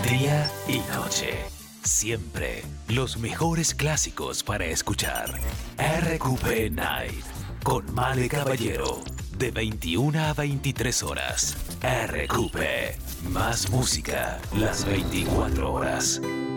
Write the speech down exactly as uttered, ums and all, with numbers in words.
Día y noche. Siempre los mejores clásicos para escuchar. R Q P Night. Con Male Caballero. De veintiuna a veintitrés horas. R Q P. Más música las veinticuatro horas.